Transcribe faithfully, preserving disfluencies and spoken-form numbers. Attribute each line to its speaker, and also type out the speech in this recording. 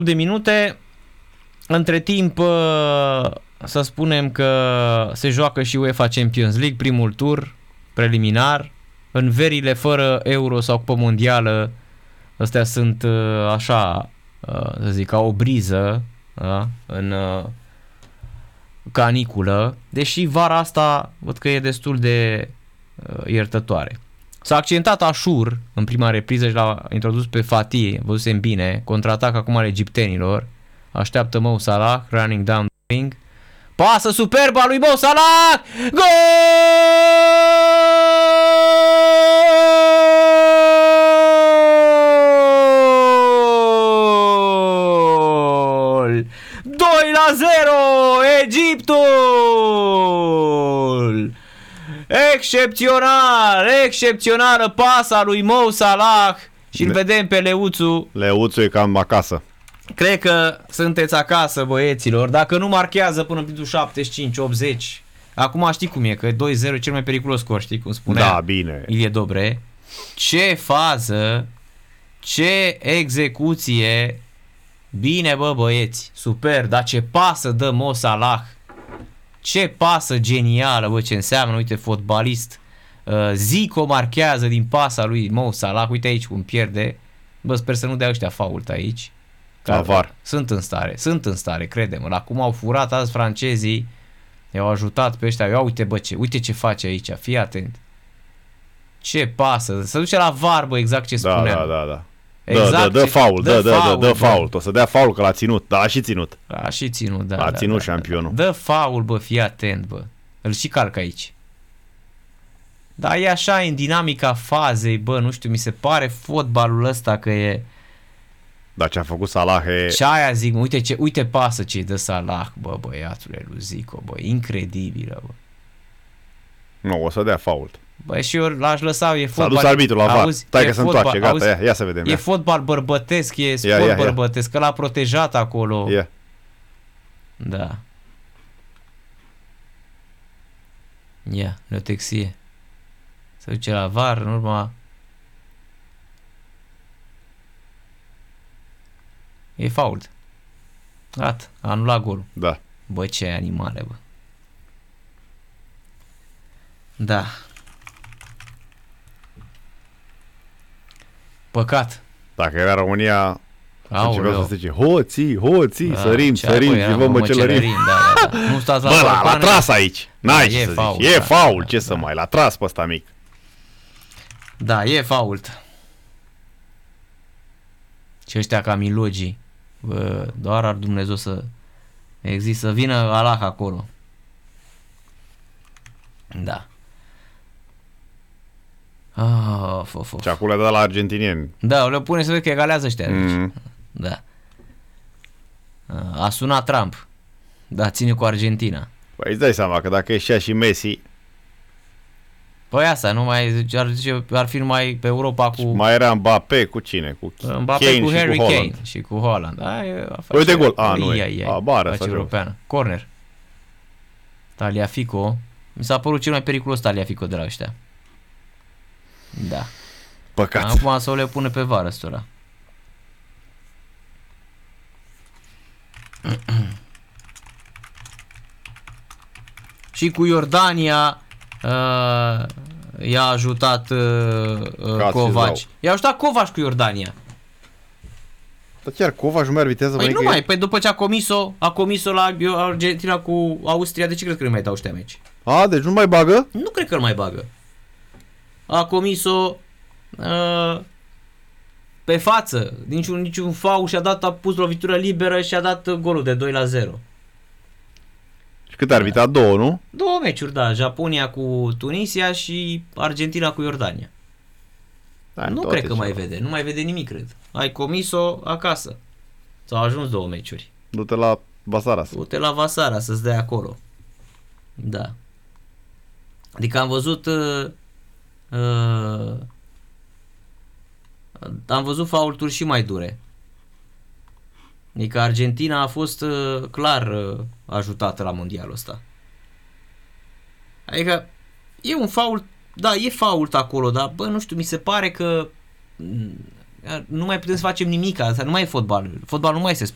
Speaker 1: de minute. Între timp, să spunem că se joacă și UEFA Champions League, primul tur preliminar. În verile fără Euro sau Cupă Mondială, astea sunt așa, să zic, ca o briză, da? În caniculă, deși vara asta văd că e destul de iertătoare. S-a accidentat Ashur în prima repriză și l-a introdus pe Fatih, văzusem bine, contraatac acum al egiptenilor. Așteaptă Mo Salah, running down the wing. Pasă superbă a lui Mo Salah! Gol! doi la zero! Egiptul! Excepțional! Excepțională pasa lui Mo Salah și îl vedem pe Leuțu.
Speaker 2: Leuțu e cam acasă.
Speaker 1: Cred că sunteți acasă, băieților. Dacă nu marchează până în minutul șaptezeci și cinci optzeci, acum știi cum e, că doi zero e cel mai periculos scor, știi cum spunea
Speaker 2: da, bine.
Speaker 1: Ilie Dobre. Ce fază, ce execuție. Bine, bă, băieți, super, dar ce pasă dă Mo Salah. Ce pasă genială, bă, ce înseamnă, uite, fotbalist. Uh, Zico marchează din pasa lui Mo Salah, uite aici cum pierde. Bă, sper să nu dea ăștia fault aici.
Speaker 2: Avar.
Speaker 1: Sunt în stare, sunt în stare, crede-mă. La cum au furat azi francezii, i-au ajutat pe ăștia. Ia uite, bă, ce, uite ce face aici, fii atent. Ce pasă, se duce la var, bă, exact ce
Speaker 2: da,
Speaker 1: spuneam.
Speaker 2: Da, da, da.
Speaker 1: Exact,
Speaker 2: dă, dă, dă faul, dă, dă, dă, dă faul.
Speaker 1: Bă.
Speaker 2: O să dea faul că l-a ținut, da, a și ținut.
Speaker 1: A și ținut, da.
Speaker 2: A
Speaker 1: da,
Speaker 2: ținut
Speaker 1: da,
Speaker 2: șampionul.
Speaker 1: Da. Dă faul, bă, fii atent, bă. Îl și calcă aici. Da, e așa în dinamica fazei, bă, nu știu, mi se pare fotbalul ăsta că e...
Speaker 2: Dar ce a făcut Salah e...
Speaker 1: Ce aia zic, uite, ce, uite pasă ce-i dă Salah, bă, băiatule, lui Zico, bă, incredibilă, bă.
Speaker 2: Nu, o să dea fault.
Speaker 1: Bă, și eu l-aș lăsa, e fotbal...
Speaker 2: S-a dus arbitrul la var. Stai că se întoarce, gata,
Speaker 1: auzi,
Speaker 2: ia, ia să vedem.
Speaker 1: E
Speaker 2: ia.
Speaker 1: fotbal bărbătesc, e sport
Speaker 2: ia, ia,
Speaker 1: bărbătesc, ia. Că l-a protejat acolo.
Speaker 2: Ia.
Speaker 1: Da. Ia, Leotexie. Se duce la var, în urma... E fault. Gata, a anulat golul.
Speaker 2: Da.
Speaker 1: Bă, ce animale, bă. Da. Păcat.
Speaker 2: Dacă era România, începeau să zice hoții, hoții,
Speaker 1: da,
Speaker 2: sărim, sărim și vă măcelărim.
Speaker 1: Da, da, da. Nu stați la
Speaker 2: bă, la, la tras aici. N-ai
Speaker 1: da,
Speaker 2: ce să
Speaker 1: fault,
Speaker 2: zici. E
Speaker 1: da,
Speaker 2: faul,
Speaker 1: da,
Speaker 2: ce
Speaker 1: da,
Speaker 2: să
Speaker 1: da.
Speaker 2: mai, l-a tras pe ăsta mic.
Speaker 1: Da, e fault. Și ăștia ca milogii. Bă, doar ar Dumnezeu să există, să vină Allah acolo. Da. Ah, of, of, of.
Speaker 2: Și acolo le-a dat la argentinieni.
Speaker 1: Da, le pune să vezi că egalează ăștia.
Speaker 2: Mm.
Speaker 1: Da. A sunat Trump. Da, ține cu Argentina.
Speaker 2: Păi îți dai seama că dacă ieșea și Messi...
Speaker 1: Păi asta, nu mai ar, zice, ar fi numai pe Europa cu...
Speaker 2: Mai era Mbappé cu cine? Cu
Speaker 1: Mbappé
Speaker 2: Kane
Speaker 1: cu
Speaker 2: și
Speaker 1: Harry
Speaker 2: cu
Speaker 1: Kane
Speaker 2: Holland.
Speaker 1: și cu Holland. Da, e
Speaker 2: uite gol. A, nu
Speaker 1: ia,
Speaker 2: e.
Speaker 1: ia,
Speaker 2: A, bară
Speaker 1: face
Speaker 2: sau
Speaker 1: europeană. Corner. Taliafico. Mi s-a părut cel mai periculos Taliafico de la ăștia. Da.
Speaker 2: Păcat.
Speaker 1: Acum să o le pune pe vară stora. Și cu Iordania uh, i-a ajutat uh, uh, Covaci. I-a ajutat Covaci cu Iordania.
Speaker 2: Dar chiar Covaci nu mai are viteză?
Speaker 1: Păi nu
Speaker 2: mai,
Speaker 1: mai, păi după ce a comis-o, a comis-o la Argentina cu Austria, de ce crezi că nu mai dau ăștia meci?
Speaker 2: A, deci nu mai bagă?
Speaker 1: Nu cred că îl mai bagă. A comis-o uh, pe față, niciun, niciun faul și a dat, a pus lovitură liberă și a dat golul de doi la zero.
Speaker 2: Și cât a arbitrat? Două, nu?
Speaker 1: Două meciuri, da, Japonia cu Tunisia și Argentina cu Iordania.
Speaker 2: Da,
Speaker 1: nu cred că mai vede, nu mai vede nimic, cred. Ai comis-o acasă. S-au ajuns două meciuri.
Speaker 2: Du-te la Vasara.
Speaker 1: Du-te la Vasara să-ți dea acolo. Da. Adică am văzut uh, uh, am văzut faulturi și mai dure. Adică Argentina a fost uh, clar uh, ajutată la mondialul ăsta. Adică e un fault, da, e fault acolo, dar bă, nu știu, mi se pare că nu mai putem să facem nimic, asta nu mai e fotbal. Fotbal nu mai este